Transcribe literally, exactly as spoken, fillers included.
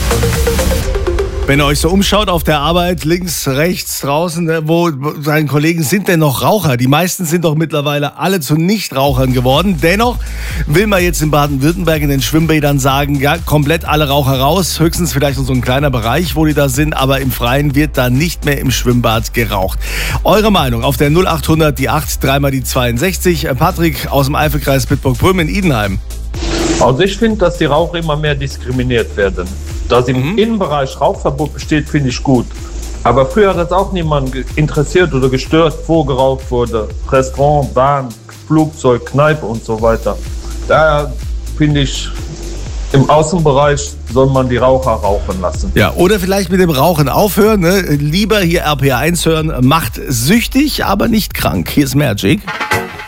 Wenn ihr euch so umschaut auf der Arbeit, links, rechts, draußen, wo seine Kollegen sind denn noch Raucher? Die meisten sind doch mittlerweile alle zu Nichtrauchern geworden. Dennoch will man jetzt in Baden-Württemberg in den Schwimmbädern sagen, ja, komplett alle Raucher raus. Höchstens vielleicht so ein kleiner Bereich, wo die da sind, aber im Freien wird da nicht mehr im Schwimmbad geraucht. Eure Meinung auf der null achthundert, die acht, dreimal die zweiundsechzig. Patrick aus dem Eifelkreis Bitburg-Prüm in Idenheim. Also ich finde, dass die Raucher immer mehr diskriminiert werden. Dass im mhm. Innenbereich Rauchverbot besteht, finde ich gut. Aber früher hat das auch niemand interessiert oder gestört, wo geraucht wurde. Restaurant, Bahn, Flugzeug, Kneipe und so weiter. Daher finde ich, im Außenbereich soll man die Raucher rauchen lassen. Ja, oder vielleicht mit dem Rauchen aufhören. Ne? Lieber hier R P R eins hören. Macht süchtig, aber nicht krank. Hier ist Magic.